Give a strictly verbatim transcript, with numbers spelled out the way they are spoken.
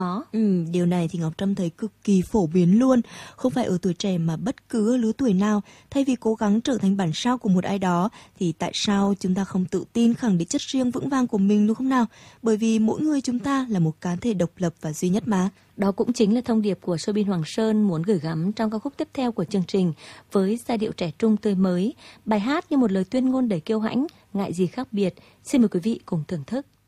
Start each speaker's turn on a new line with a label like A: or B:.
A: Đó.
B: Ừ, điều này thì Ngọc Trâm thấy cực kỳ phổ biến luôn, không phải ở tuổi trẻ mà bất cứ ở lứa tuổi nào. Thay vì cố gắng trở thành bản sao của một ai đó, thì tại sao chúng ta không tự tin khẳng định chất riêng vững vàng của mình đúng không nào? Bởi vì mỗi người chúng ta là một cá thể độc lập và duy nhất mà.
A: Đó cũng chính là thông điệp của Soobin Hoàng Sơn muốn gửi gắm trong ca khúc tiếp theo của chương trình với giai điệu trẻ trung tươi mới. Bài hát như một lời tuyên ngôn đầy kiêu hãnh, ngại gì khác biệt. Xin mời quý vị cùng thưởng thức.